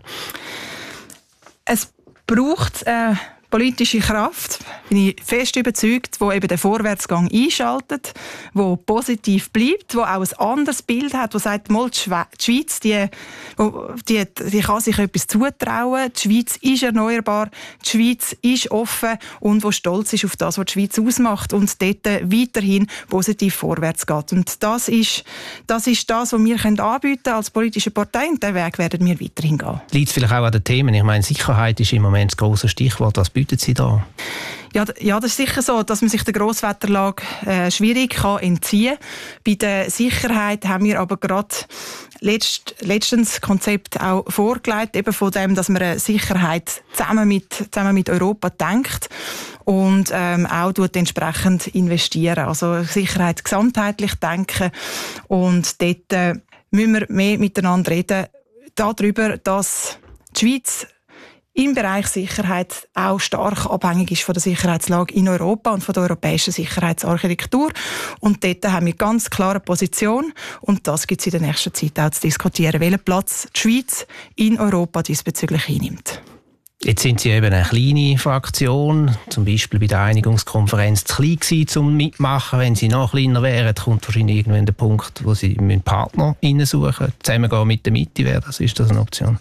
Es braucht äh, politische Kraft, bin ich fest überzeugt, die eben den Vorwärtsgang einschaltet, die positiv bleibt, die auch ein anderes Bild hat, die sagt, mal, die Schweiz die, die, die kann sich etwas zutrauen, die Schweiz ist erneuerbar, die Schweiz ist offen und die stolz ist auf das, was die Schweiz ausmacht und dort weiterhin positiv vorwärts geht. Und das ist das, ist das was wir anbieten können als politische Partei, und den Weg werden wir weiterhin gehen. Liegt es vielleicht auch an den Themen? Ich meine, Sicherheit ist im Moment das grosse Stichwort. Was bieten Sie da? Ja, ja, das ist sicher so, dass man sich der Grosswetterlage äh, schwierig kann entziehen kann. Bei der Sicherheit haben wir aber gerade letzt, letztens Konzept auch vorgelegt, eben von dem, dass man eine Sicherheit zusammen mit, zusammen mit Europa denkt und ähm, auch entsprechend investieren. Also Sicherheit gesamtheitlich denken, und dort äh, müssen wir mehr miteinander reden darüber, dass die Schweiz im Bereich Sicherheit auch stark abhängig ist von der Sicherheitslage in Europa und von der europäischen Sicherheitsarchitektur. Und dort haben wir ganz klare Position, und das gibt es in der nächsten Zeit auch zu diskutieren, welchen Platz die Schweiz in Europa diesbezüglich einnimmt. Jetzt sind Sie eben eine kleine Fraktion, zum Beispiel bei der Einigungskonferenz zu klein gewesen, um mitmachen. Wenn Sie noch kleiner wären, kommt wahrscheinlich irgendwann der Punkt, wo Sie einen Partner suchen, zusammengehen mit der Mitte, wäre das, ist das eine Option?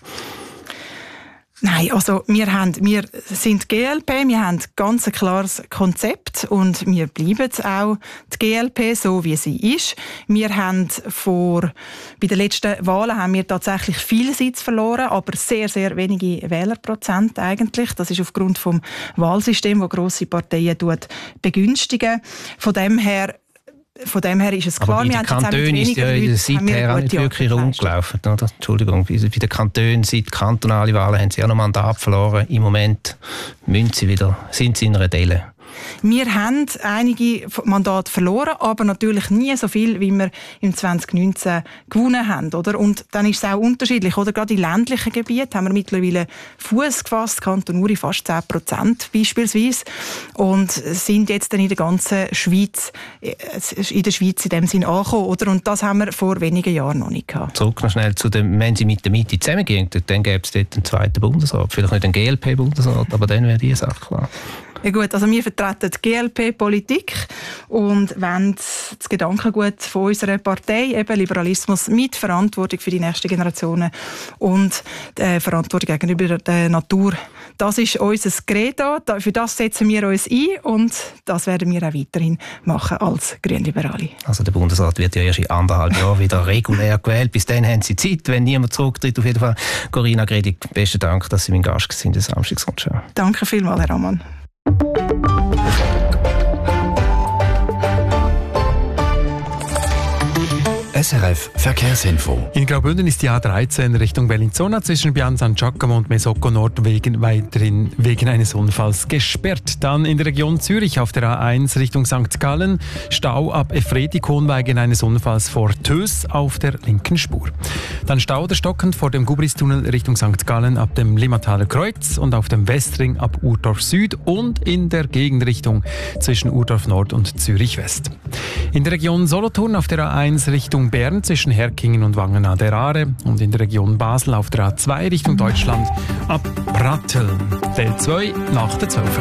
Nein, also wir, haben, wir sind G L P, wir haben ganz ein klares Konzept und wir bleiben auch die G L P, so wie sie ist. Wir haben vor, bei den letzten Wahlen haben wir tatsächlich viele Sitze verloren, aber sehr, sehr wenige Wählerprozent eigentlich. Das ist aufgrund des Wahlsystems, das grosse Parteien begünstigen. Von dem her Von dem her ist es klar, aber bei den Kantonen ist ja in der seither auch nicht wirklich rumgelaufen. Oder? Entschuldigung, bei den Kantonen, seit kantonale Wahlen haben sie ja noch Mandat verloren. Im Moment müssen sie wieder, sind sie in einer Delle. Wir haben einige Mandate verloren, aber natürlich nie so viel, wie wir im zwanzig neunzehn gewonnen haben. Oder? Und dann ist es auch unterschiedlich. Oder? Gerade in ländlichen Gebieten haben wir mittlerweile Fuß gefasst, Kanton Uri fast zehn Prozent beispielsweise, und sind jetzt dann in der ganzen Schweiz, in der Schweiz in dem Sinn angekommen. Oder? Und das haben wir vor wenigen Jahren noch nicht gehabt. Zurück noch schnell zu dem, wenn Sie mit der Mitte zusammengehen, dann gäbe es dort einen zweiten Bundesrat. Vielleicht nicht einen G L P-Bundesrat, aber dann wäre die Sache klar. Ja gut, also wir vertreten die G L P-Politik und wollen das Gedankengut von unserer Partei, eben Liberalismus, mit Verantwortung für die nächsten Generationen und die Verantwortung gegenüber der Natur Das ist unser Credo, für das setzen wir uns ein und das werden wir auch weiterhin machen als Grünliberale. Also der Bundesrat wird ja erst in anderthalb Jahren wieder regulär gewählt. Bis dann haben Sie Zeit, wenn niemand zurücktritt. Auf jeden Fall, Corinna Gredig, besten Dank, dass Sie mein Gast sind in der Samstagsrundschau. Danke vielmals, Herr Ammann. S R F Verkehrsinfo. In Graubünden ist die A dreizehn Richtung Bellinzona zwischen Pian San Giacomo und Mesocco Nord wegen, weiterhin wegen eines Unfalls gesperrt. Dann in der Region Zürich auf der A eins Richtung Sankt Gallen Stau ab Efretikon wegen eines Unfalls vor Tös auf der linken Spur. Dann Stau oder stockend vor dem Gubristunnel Richtung Sankt Gallen ab dem Limmataler Kreuz und auf dem Westring ab Urdorf Süd und in der Gegenrichtung zwischen Urdorf Nord und Zürich West. In der Region Solothurn auf der A eins Richtung Bern zwischen Herkingen und Wangen an der Aare und in der Region Basel auf der A zwei Richtung Deutschland ab Ratteln. Teil zwei nach der zwölf.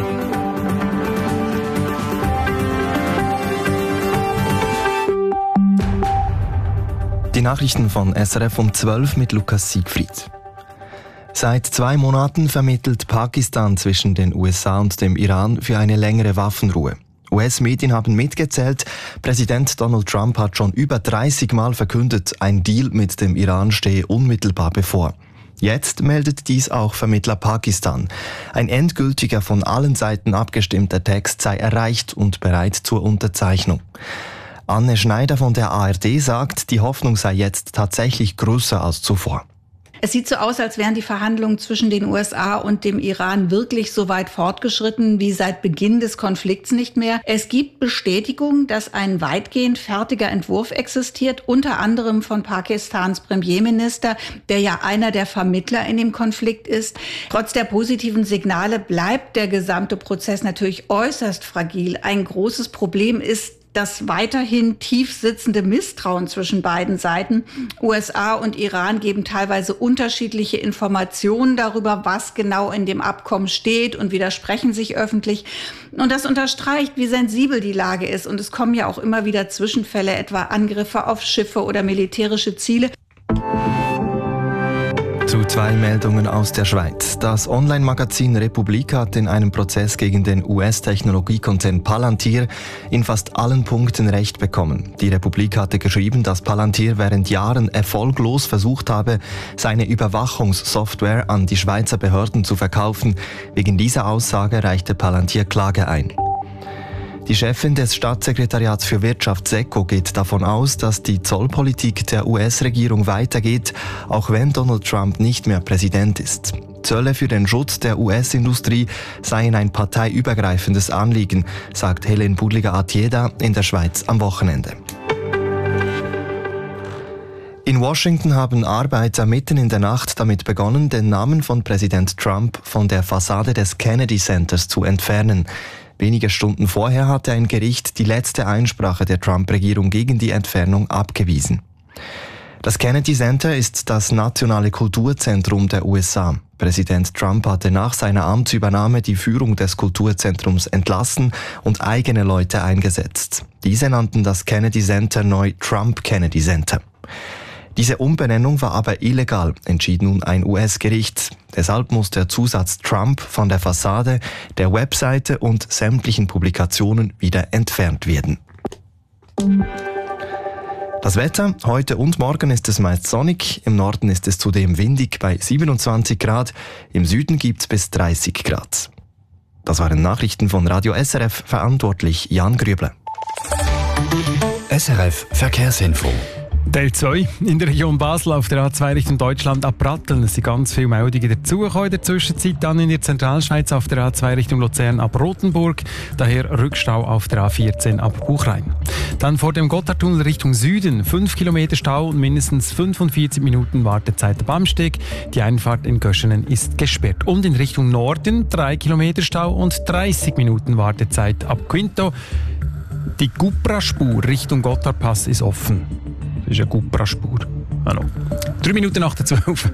Die Nachrichten von S R F um zwölf mit Lukas Siegfried. Seit zwei Monaten vermittelt Pakistan zwischen den U S A und dem Iran für eine längere Waffenruhe. U S-Medien haben mitgezählt, Präsident Donald Trump hat schon über dreißig Mal verkündet, ein Deal mit dem Iran stehe unmittelbar bevor. Jetzt meldet dies auch Vermittler Pakistan. Ein endgültiger, von allen Seiten abgestimmter Text sei erreicht und bereit zur Unterzeichnung. Anne Schneider von der A R D sagt, die Hoffnung sei jetzt tatsächlich größer als zuvor. Es sieht so aus, als wären die Verhandlungen zwischen den U S A und dem Iran wirklich so weit fortgeschritten wie seit Beginn des Konflikts nicht mehr. Es gibt Bestätigung, dass ein weitgehend fertiger Entwurf existiert, unter anderem von Pakistans Premierminister, der ja einer der Vermittler in dem Konflikt ist. Trotz der positiven Signale bleibt der gesamte Prozess natürlich äußerst fragil. Ein großes Problem ist das weiterhin tief sitzende Misstrauen zwischen beiden Seiten. U S A und Iran geben teilweise unterschiedliche Informationen darüber, was genau in dem Abkommen steht und widersprechen sich öffentlich. Und das unterstreicht, wie sensibel die Lage ist. Und es kommen ja auch immer wieder Zwischenfälle, etwa Angriffe auf Schiffe oder militärische Ziele. Zu zwei Meldungen aus der Schweiz. Das Online-Magazin Republik hat in einem Prozess gegen den U S-Technologiekonzern Palantir in fast allen Punkten Recht bekommen. Die Republik hatte geschrieben, dass Palantir während Jahren erfolglos versucht habe, seine Überwachungssoftware an die Schweizer Behörden zu verkaufen. Wegen dieser Aussage reichte Palantir Klage ein. Die Chefin des Staatssekretariats für Wirtschaft SECO geht davon aus, dass die Zollpolitik der U S-Regierung weitergeht, auch wenn Donald Trump nicht mehr Präsident ist. Zölle für den Schutz der U S-Industrie seien ein parteiübergreifendes Anliegen, sagt Helen Budliger-Atieda in der Schweiz am Wochenende. In Washington haben Arbeiter mitten in der Nacht damit begonnen, den Namen von Präsident Trump von der Fassade des Kennedy Centers zu entfernen. Wenige Stunden vorher hatte ein Gericht die letzte Einsprache der Trump-Regierung gegen die Entfernung abgewiesen. Das Kennedy Center ist das nationale Kulturzentrum der U S A. Präsident Trump hatte nach seiner Amtsübernahme die Führung des Kulturzentrums entlassen und eigene Leute eingesetzt. Diese nannten das Kennedy Center neu Trump Kennedy Center. Diese Umbenennung war aber illegal, entschied nun ein U S-Gericht. Deshalb muss der Zusatz Trump von der Fassade, der Webseite und sämtlichen Publikationen wieder entfernt werden. Das Wetter, heute und morgen ist es meist sonnig, im Norden ist es zudem windig bei siebenundzwanzig Grad, im Süden gibt es bis dreißig Grad. Das waren Nachrichten von Radio S R F, verantwortlich Jan Grüble. S R F Verkehrsinfo. Teil zwei. In der Region Basel auf der A zwei Richtung Deutschland ab Pratteln. Es sind ganz viele Meldungen dazugekommen in der Zwischenzeit. Dann in der Zentralschweiz auf der A zwei Richtung Luzern ab Rothenburg. Daher Rückstau auf der A vierzehn ab Buchrein. Dann vor dem Gotthardtunnel Richtung Süden. fünf Kilometer Stau und mindestens fünfundvierzig Minuten Wartezeit ab Amsteg. Die Einfahrt in Göschenen ist gesperrt. Und in Richtung Norden drei Kilometer Stau und dreißig Minuten Wartezeit ab Quinto. Die Gupra-Spur Richtung Gotthardpass ist offen. Das ist eine Gupra-Spur. Hallo. Drei Minuten nach der zwölf.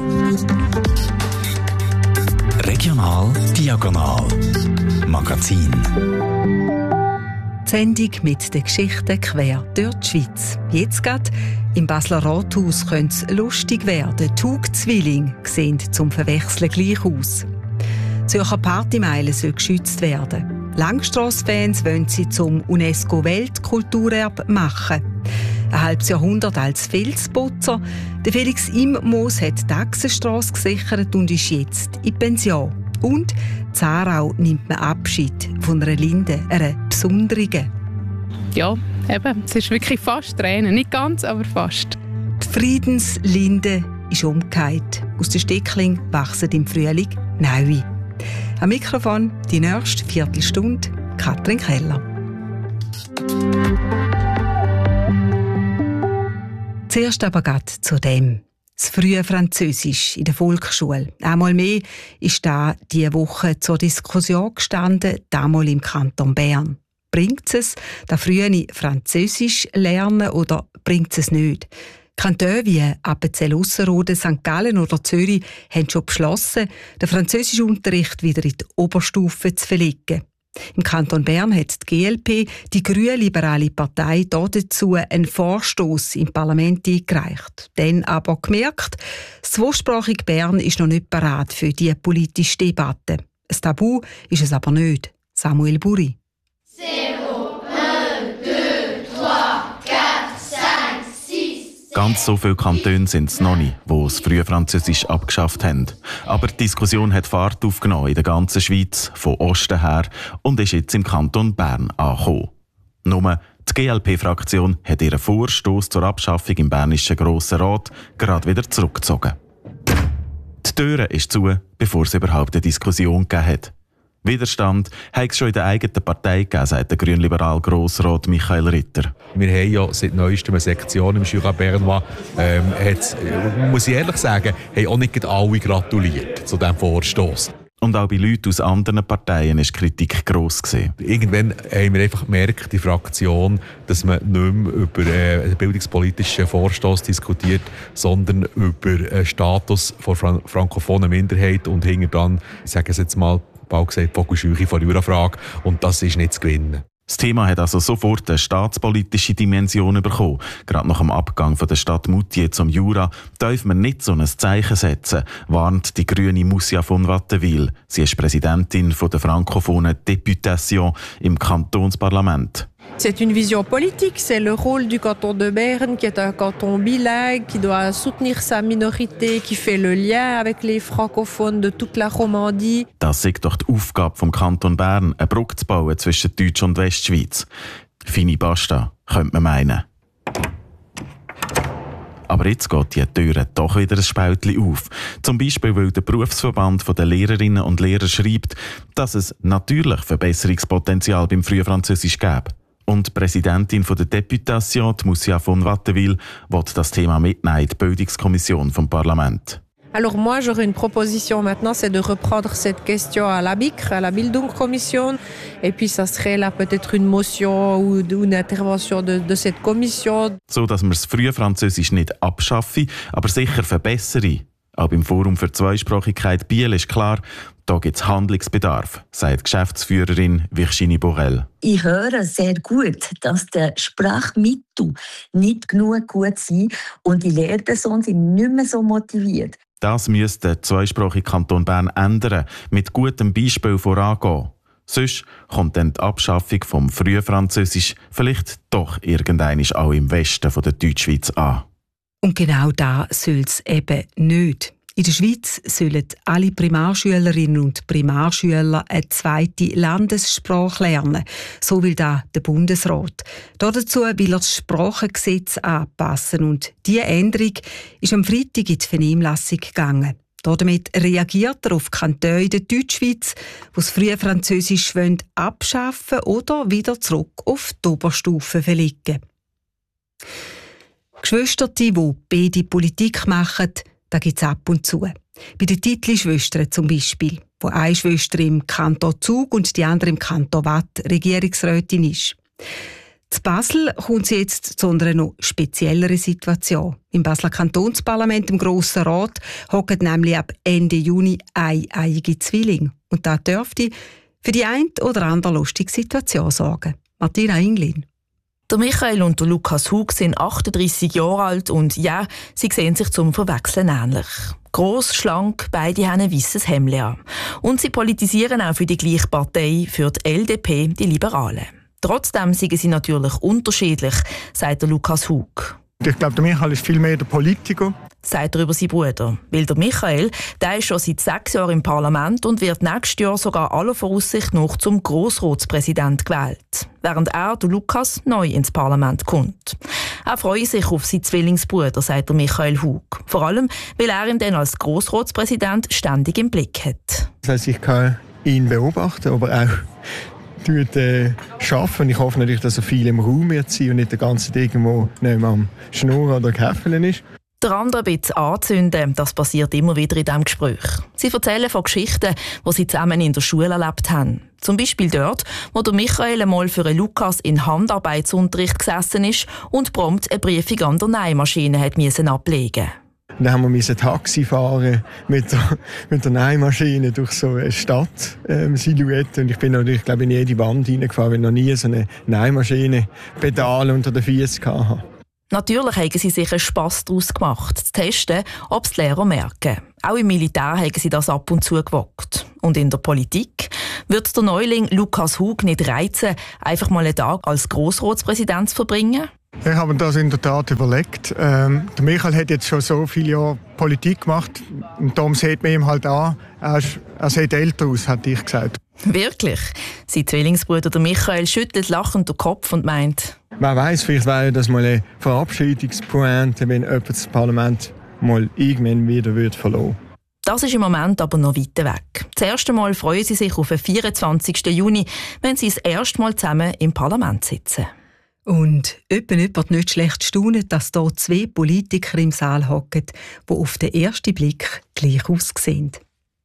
Regional Diagonal Magazin. Die Sendung mit den Geschichten quer durch die Schweiz. Jetzt gerade im Basler Rathaus könnte es lustig werden. Tugzwillinge sehen zum Verwechseln gleich aus. Zürcher Partymeile soll geschützt werden. Langstrasse-Fans wollen sie zum UNESCO-Weltkulturerbe machen. Ein halbes Jahrhundert als Filzputzer. Der Felix Immos hat die Achsenstrasse gesichert und ist jetzt in Pension. Und in Aarau nimmt man Abschied von einer Linde, einer besonderen. Ja, eben, es ist wirklich fast Tränen. Nicht ganz, aber fast. Die Friedenslinde ist umgekehrt. Aus den Steckling wachsen im Frühling neue. Am Mikrofon die nächste Viertelstunde Katrin Keller. Zuerst aber gerade zu dem. Das frühe Französisch in der Volksschule. Einmal mehr ist da diese Woche zur Diskussion gestanden, damals im Kanton Bern. Bringt es das frühe Französisch lernen oder bringt es nicht? Kantone wie Appenzell-Ausserrhoden, Sankt Gallen oder Zürich haben schon beschlossen, den französischen Unterricht wieder in die Oberstufe zu verlegen. Im Kanton Bern hat die G L P, die grünliberale Partei, dazu einen Vorstoß im Parlament eingereicht. Dann aber gemerkt, das zweisprachige Bern ist noch nicht bereit für diese politische Debatte. Ein Tabu ist es aber nicht. Samuel Buri. Ganz so viele Kantone sind es noch nicht, die das frühe Französisch abgeschafft haben. Aber die Diskussion hat Fahrt aufgenommen in der ganzen Schweiz, von Osten her, und ist jetzt im Kanton Bern angekommen. Nur die G L P-Fraktion hat ihren Vorstoß zur Abschaffung im Bernischen Grossen Rat gerade wieder zurückgezogen. Die Tür ist zu, bevor es überhaupt eine Diskussion gegeben hat. Widerstand hat es schon in der eigenen Partei gegeben, sagt der grünliberal Grossrat Michael Ritter. Wir haben ja seit neuestem eine Sektion im Jura Bernois. Ähm, hat, muss ich ehrlich sagen, haben auch nicht alle gratuliert zu diesem Vorstoß. Und auch bei Leuten aus anderen Parteien war die Kritik gross gewesen. Irgendwann haben wir einfach gemerkt, die Fraktion, dass man nicht mehr über äh, einen bildungspolitischen Vorstoß diskutiert, sondern über den Status der fran- frankophonen Minderheit und hinter dann, ich sage es jetzt mal, bald gesagt, Vogelscheuche vor Jurafrage. Und das ist nicht zu gewinnen. Das Thema hat also sofort eine staatspolitische Dimension bekommen. Gerade nach dem Abgang von der Stadt Moutier zum Jura darf man nicht so ein Zeichen setzen, warnt die grüne Moussia von Wattenwil. Sie ist Präsidentin der frankophonen Députation im Kantonsparlament. C'est une vision politique, c'est le rôle du canton de Berne qui est un canton bilingue, qui doit soutenir sa minorité, qui fait le lien avec les francophones de toute la Romandie. Das ist doch die Aufgabe vom Kanton Bern, eine Brücke zu bauen zwischen Deutsch- und Westschweiz. Fini basta, könnte man meinen. Aber jetzt geht die Tür doch wieder ein Spältchen auf. Zum Beispiel, weil der Berufsverband der Lehrerinnen und Lehrer schreibt, dass es natürlich Verbesserungspotenzial beim Frühfranzösisch gäbe. Und die Präsidentin der Députation, Moussia von Wattenwil, will das Thema mitnehmen in die Bildungskommission vom Parlament. Alors moi, j'aurais une proposition maintenant, c'est de reprendre cette question à la B I C R, à la Bildungskommission. Et puis, ça serait là peut-être une motion ou une intervention de, de cette commission. So, dass man das Frühfranzösisch nicht abschaffe, aber sicher verbessere. Auch beim Forum für Zweisprachigkeit Biel ist klar, da gibt es Handlungsbedarf, sagt Geschäftsführerin Virginie Borel. Ich höre sehr gut, dass die Sprachmittel nicht genug gut sind und die Lehrpersonen sind nicht mehr so motiviert. Das müsste der zweisprachige Kanton Bern ändern, mit gutem Beispiel vorangehen. Sonst kommt dann die Abschaffung vom Frühfranzösisch vielleicht doch irgendeinmal auch im Westen von der Deutschschweiz an. Und genau da soll es eben nicht. In der Schweiz sollen alle Primarschülerinnen und Primarschüler eine zweite Landessprache lernen. So will da der Bundesrat. Dazu will er das Sprachengesetz anpassen. Und diese Änderung ist am Freitag in die Vernehmlassung gegangen. Damit reagiert er auf Kantone in der Deutschschweiz, die das frühe Französisch abschaffen wollen oder wieder zurück auf die Oberstufe verlegen. Geschwister, die beide Politik machen, da gibt es ab und zu. Bei den Titli-Schwestern zum Beispiel, wo eine Schwester im Kanton Zug und die andere im Kanton Watt Regierungsrätin ist. In Basel kommt sie jetzt zu einer noch spezielleren Situation. Im Basler Kantonsparlament, im Grossen Rat, hocken nämlich ab Ende Juni eieiige Zwillinge. Und das dürfte für die eine oder andere lustige Situation sorgen. Martina Inglin. Der Michael und der Lukas Hug sind achtunddreissig Jahre alt und ja, sie sehen sich zum Verwechseln ähnlich. Gross, schlank, beide haben ein weisses Hemd an. Und sie politisieren auch für die gleiche Partei, für die L D P, die Liberalen. Trotzdem sind sie natürlich unterschiedlich, sagt der Lukas Hug. Ich glaube, der Michael ist viel mehr der Politiker. Sagt er über seinen Bruder. Weil der Michael, der ist schon seit sechs Jahren im Parlament und wird nächstes Jahr sogar aller Voraussicht nach zum Grossratspräsident gewählt. Während er, der Lukas, neu ins Parlament kommt. Er freut sich auf seinen Zwillingsbruder, sagt der Michael Hug. Vor allem, weil er ihn dann als Grossratspräsident ständig im Blick hat. Das heisst, ich kann ihn beobachten, aber auch tut, äh, arbeiten. Ich hoffe natürlich, dass er viel im Raum wird sein und nicht den ganzen Tag irgendwo neben am Schnurren oder Käffeln ist. Der andere ein bisschen anzünden, das passiert immer wieder in diesem Gespräch. Sie erzählen von Geschichten, die sie zusammen in der Schule erlebt haben. Zum Beispiel dort, wo der Michael einmal für einen Lukas in Handarbeitsunterricht gesessen ist und prompt eine Briefung an der Nähmaschine hat müssen ablegen. Dann haben wir Taxi fahren mit der, mit der Nähmaschine durch so eine Stadt-Silhouette. Ähm, und ich bin natürlich, glaube ich, in jede Wand reingefahren, weil ich noch nie so eine Nähmaschine Pedale unter den Füßen hatte. Natürlich haben sie sich einen Spass daraus gemacht, zu testen, ob es die Lehrer merken. Auch im Militär haben sie das ab und zu gewagt. Und in der Politik wird der Neuling Lukas Hug nicht reizen, einfach mal einen Tag als Grossratspräsident zu verbringen? Ich habe mir das in der Tat überlegt. Ähm, der Michael hat jetzt schon so viele Jahre Politik gemacht und darum sieht man ihm halt an, er, er sieht älter aus, hätte ich gesagt. Wirklich? Sein Zwillingsbruder der Michael schüttelt lachend den Kopf und meint: Wer weiss, vielleicht wäre das mal eine Verabschiedungspointe, wenn jemand das Parlament mal irgendwann wieder wird verloren. Das ist im Moment aber noch weit weg. Das erste Mal freuen sie sich auf den vierundzwanzigsten Juni, wenn sie das erste Mal zusammen im Parlament sitzen. Und jemand nicht schlecht staunen, dass hier zwei Politiker im Saal hocken, die auf den ersten Blick gleich aussehen.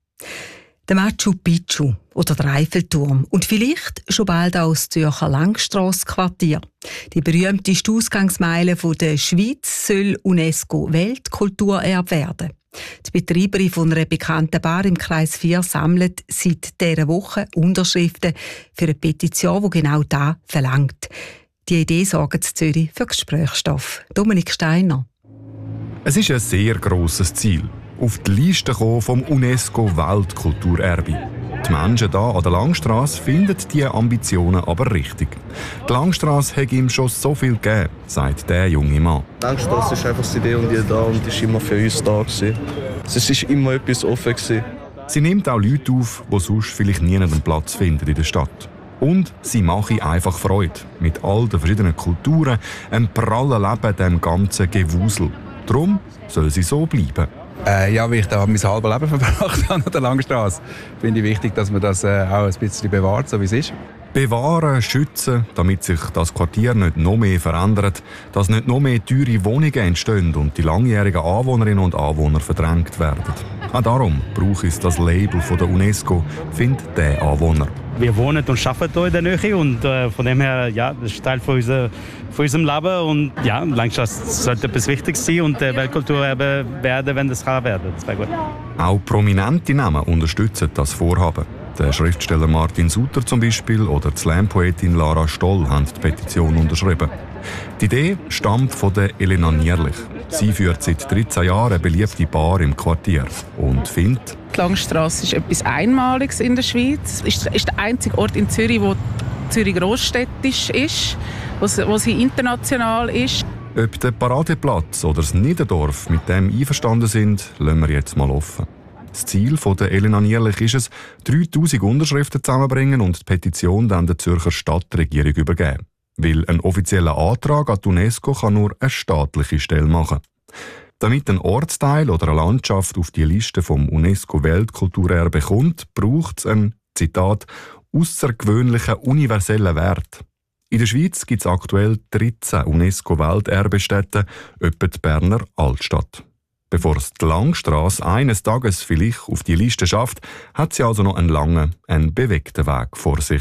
Der Machu Picchu oder der Eiffelturm und vielleicht schon bald auch das Zürcher Langstrasse-Quartier. Die berühmteste Ausgangsmeile der Schweiz soll UNESCO-Weltkulturerbe werden. Die Betreiberin von einer bekannten Bar im Kreis vier sammelt seit dieser Woche Unterschriften für eine Petition, die genau das verlangt. Die Idee sorgt in Zürich für Gesprächsstoff. Dominik Steiner. Es ist ein sehr grosses Ziel. Auf die Liste kommen vom UNESCO-Weltkulturerbe. Die Menschen hier an der Langstrasse finden diese Ambitionen aber richtig. Die Langstrasse hat ihm schon so viel gegeben, sagt der junge Mann. Die Langstrasse ist einfach die Idee und die da und ist immer für uns da gewesen. Es ist immer etwas offen gewesen. Sie nimmt auch Leute auf, die sonst vielleicht nie einen Platz finden in der Stadt. Und sie mache einfach Freude. Mit all den verschiedenen Kulturen, einem prallen Leben, dem ganzen Gewusel. Darum soll sie so bleiben. Äh, ja, weil ich da mein halbes Leben verbracht habe an der Langstrasse, finde ich wichtig, dass man das äh, auch ein bisschen bewahrt, so wie es ist. Bewahren, schützen, damit sich das Quartier nicht noch mehr verändert, dass nicht noch mehr teure Wohnungen entstehen und die langjährigen Anwohnerinnen und Anwohner verdrängt werden. Auch darum braucht es das Label von der UNESCO, findet der Anwohner. Wir wohnen und arbeiten hier in der Nähe und äh, von dem her, ja, das ist Teil von, unser, von unserem Leben und ja, Langstrasse sollte etwas Wichtiges sein und äh, Weltkulturerbe werden, wenn das kann werden. Das wäre gut. Auch prominente Namen unterstützen das Vorhaben. Der Schriftsteller Martin Suter zum Beispiel oder die Slam-Poetin Lara Stoll haben die Petition unterschrieben. Die Idee stammt von der Elena Nierlich. Sie führt seit dreizehn Jahren eine beliebte Bar im Quartier und findet: Die Langstrasse ist etwas Einmaliges in der Schweiz. Es ist, ist der einzige Ort in Zürich, wo Zürich grossstädtisch ist, wo sie, wo sie international ist. Ob der Paradeplatz oder das Niederdorf mit dem einverstanden sind, lassen wir jetzt mal offen. Das Ziel von der Elena Nierlich ist es, dreitausend Unterschriften zusammenzubringen und die Petition dann der Zürcher Stadtregierung übergeben. Weil ein offizieller Antrag an die UNESCO kann nur eine staatliche Stelle machen. Damit ein Ortsteil oder eine Landschaft auf die Liste vom UNESCO-Weltkulturerbe kommt, braucht es einen, Zitat, «aussergewöhnlichen universellen Wert». In der Schweiz gibt es aktuell dreizehn UNESCO-Welterbestätten, etwa die Berner Altstadt. Bevor es die Langstrasse eines Tages vielleicht auf die Liste schafft, hat sie also noch einen langen, einen bewegten Weg vor sich.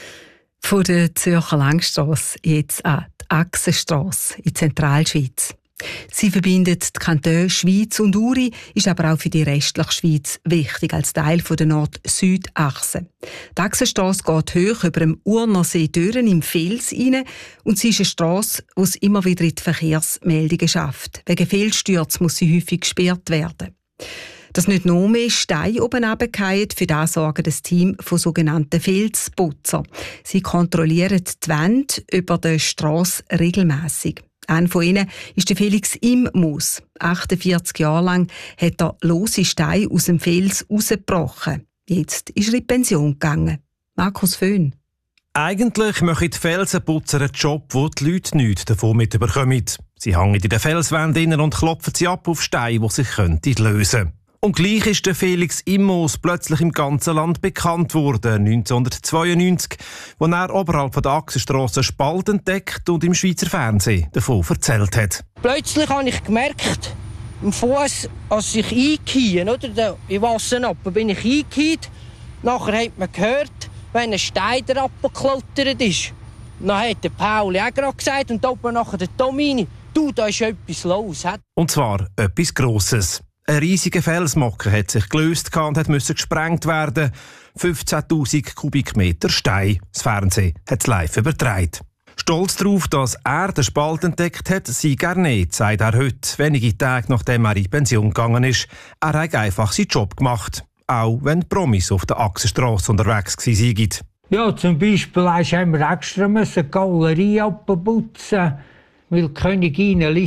Von der Zürcher Langstrasse jetzt an die Achsenstrasse in Zentralschweiz. Sie verbindet die Kantone Schweiz und Uri, ist aber auch für die restliche Schweiz wichtig als Teil der Nord-Süd-Achse. Die Achsenstrasse geht hoch über dem Urnersee Dören im Fels rein und sie ist eine Strasse, die es immer wieder in die Verkehrsmeldungen schafft. Wegen Fehlstürzen muss sie häufig gesperrt werden. Dass nicht noch mehr Steine oben runterfallen, für das sorgt das Team von sogenannten Felsputzer. Sie kontrollieren die Wände über der Strasse regelmässig. Einer von ihnen ist der Felix Immus. achtundvierzig Jahre lang hat er lose Steine aus dem Fels rausgebrochen. Jetzt ist er in die Pension gegangen. Markus Föhn. Eigentlich machen die Felsenputzer einen Job, wo die Leute nichts davon mitbekommen. Sie hängen in den Felswänden und klopfen sie ab auf Steine, die sich lösen könnten. Und gleich ist der Felix Immus plötzlich im ganzen Land bekannt worden, neunzehnhundertzweiundneunzig, als er oberhalb von der Achsenstrasse einen Spalt entdeckt und im Schweizer Fernsehen davon erzählt hat. Plötzlich habe ich gemerkt, im Fuß, als ich eingehe, oder im Wasser bin ich eingehe. Nachher hat man gehört, wenn ein Stein abgeklettert ist. Dann hat der Pauli auch gerade gesagt und oben nachher der Tomini, du, da ist etwas los. Und zwar etwas Grosses. Ein riesiger Felsmocken hat sich gelöst und hat müssen gesprengt werden. fünfzehntausend Kubikmeter Stein. Das Fernsehen hat es live übertragen. Stolz darauf, dass er den Spalt entdeckt hat, sei er nicht, sagt er heute, wenige Tage nachdem er in Pension gegangen ist. Er hat einfach seinen Job gemacht. Auch wenn die Promis auf der Achsenstrasse unterwegs waren. Ja, zum Beispiel haben wir extra die Galerie abputzen, weil die Königin